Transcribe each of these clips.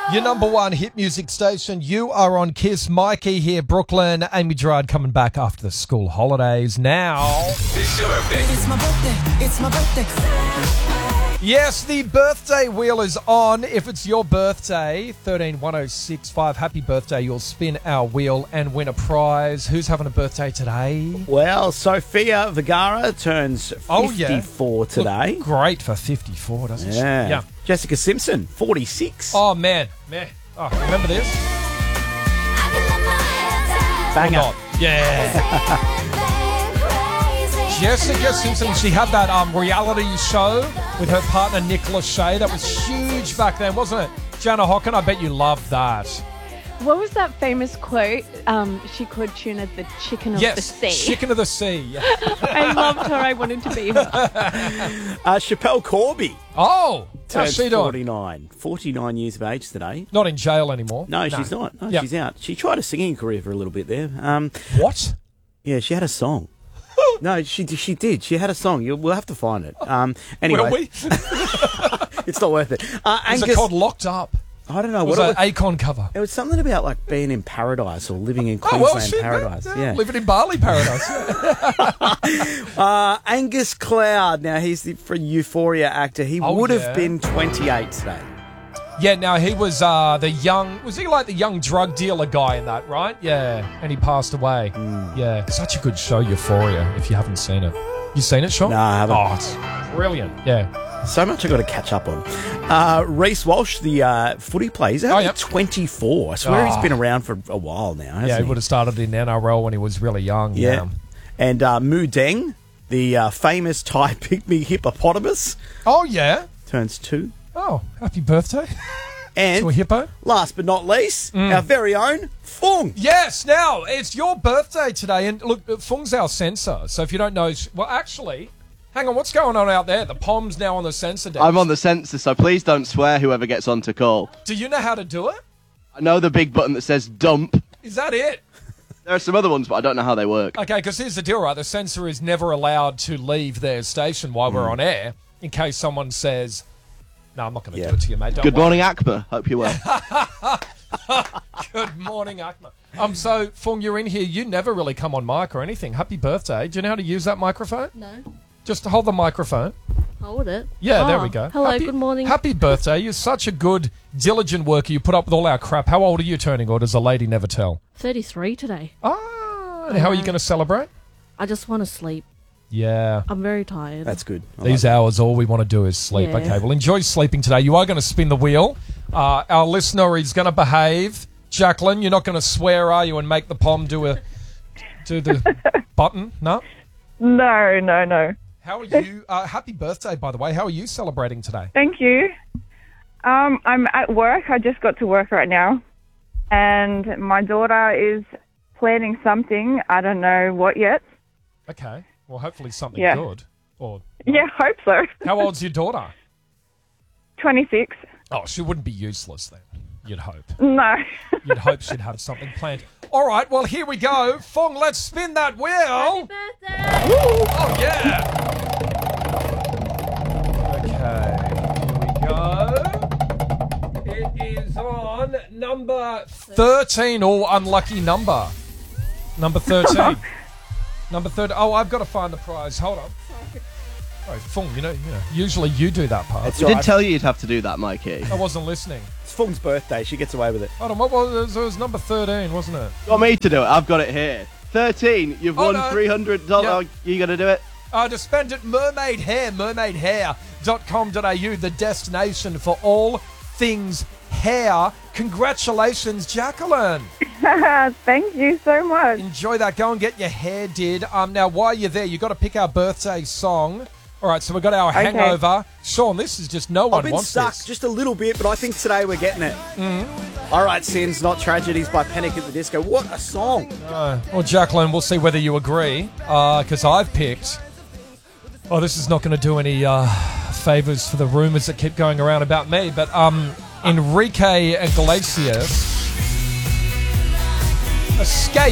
Your number one hit music station. You are on Kiss. Mikey here, Brooklyn. Amy Gerard coming back after the school holidays. Now, It's your birthday. It's my birthday. It's my birthday. yes, the birthday wheel is on. If it's your birthday, 131065, happy birthday. You'll spin our wheel and win a prize. Who's having a birthday today? Well, Sofia Vergara turns 54 today. Look great for 54, doesn't she? Yeah. Jessica Simpson, 46. Oh, man. Oh, remember this? Banger. Or not? Yeah. Jessica Simpson, she had that reality show with her partner Nick Lachey. That was huge back then, wasn't it? Jana Hocken, I bet you loved that. What was that famous quote? She called tuna the chicken of the sea. Chicken of the sea. I loved her. I wanted to be her. Chappelle Corby Oh, how's turns she doing? 49. 49 years of age today. Not in jail anymore. No, she's not. No, Yep. she's out. She tried a singing career for a little bit there. What? Yeah, she had a song. No, she did. She had a song. We'll have to find it. Anyway, Will we? it's not worth it. Is Angus, it called Locked Up? I don't know. Was What it an Akon cover? it was something about like being in paradise or living in Oh, Queensland well, shit, paradise. man. Yeah. Living in Bali paradise. Angus Cloud. Now he's the Euphoria actor. He Oh, would yeah. have been 28 today. Yeah, now he was the young... Was he like the young drug dealer guy in that, right? Yeah, and he passed away. Yeah, such a good show, Euphoria, if you haven't seen it. You seen it, Sean? No, I haven't. Oh, it's brilliant, yeah. So much I got to catch up on. Reece Walsh, the footy player, he's only yep. 24. I swear he's Oh. been around for a while now, hasn't Yeah, he? he would have started in NRL when he was really young. Yeah. And Mu Deng, the famous Thai pygmy hippopotamus, Oh, yeah? turns 2. Oh, happy birthday And to a hippo. last but not least, our very own Fung. Yes, now, it's your birthday today. And look, Fung's our censor. So if you don't know... Well, actually... Hang on, what's going on out there? The Pom's now on the censor desk. I'm on the censor, so please don't swear whoever gets on to call. Do you know how to do it? I know the big button that says dump. Is that it? There are some other ones, but I don't know how they work. Okay, because here's the deal, right? The censor is never allowed to leave their station while we're on air in case someone says, no, I'm not going to do it to you, mate. Don't Good worry." morning, Akbar. Hope you're well. Good morning, Akma. So, Fung, you're in here. You never really come on mic or anything. Happy birthday. Do you know how to use that microphone? No. Just hold the microphone. Hold it. Yeah, there Oh, we go. Hello, good morning. Happy birthday. You're such a good, diligent worker. You put up with all our crap. How old are you turning, or does a lady never tell? 33 today. And how are you going to celebrate? I just want to sleep. Yeah. I'm very tired. That's good. These hours, all we want to do is sleep. Yeah. Okay, well, enjoy sleeping today. You are going to spin the wheel. Our listener is going to behave. Jacqueline, you're not going to swear, are you, and make the Pom do the button? No? No. How are you? Happy birthday, by the way. How are you celebrating today? Thank you. I'm at work. I just got to work right now. And my daughter is planning something. I don't know what yet. Okay. Well, hopefully something Yeah. good. Or Yeah, hope so. how old's your daughter? 26. Oh, she wouldn't be useless then. You'd hope. No. You'd hope she'd have something planned. All right. Well, here we go. Fong, let's spin that wheel. Happy birthday! Oh, yeah. Okay, here we go. It is on number 13. Oh, unlucky number. Number 13. Number 13. Oh, I've got to find the prize. Hold on. Oh, Fung, you know, usually you do that part. It's We all did right. tell you you'd have to do that, Mikey. I wasn't listening. It's Fung's birthday. She gets away with it. Hold on, what was it? It was number 13, wasn't it? You want me to do it? I've got it here. 13. You've won no. $300. You going to do it? To spend at Mermaid Hair, mermaidhair.com.au, the destination for all things hair. Congratulations, Jacqueline. Thank you so much. Enjoy that. Go and get your hair did. Now, while you're there, you've got to pick our birthday song. All right, so we've got our hangover. Sean, this is just no one I've been wants stuck this. just a little bit, but I think today we're getting it. All right, Sins, Not Tragedies by Panic at the Disco. What a song. Well, Jacqueline, we'll see whether you agree, because I've picked... Oh, this is not going to do any favours for the rumours that keep going around about me, but Enrique Iglesias, Escape.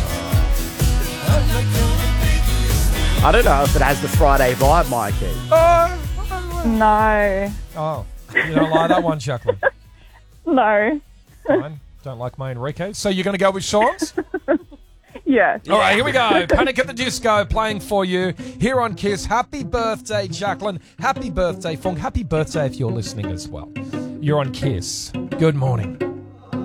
I don't know if it has the Friday vibe, Mikey. No. Oh, you don't like that one, Jacqueline? No. Fine. Don't like my Enrique. So you're going to go with Sean's? Yeah. All right, here we go. Panic at the Disco playing for you here on Kiss. Happy birthday, Jacqueline. Happy birthday, Fong. Happy birthday if you're listening as well. You're on Kiss. Good morning.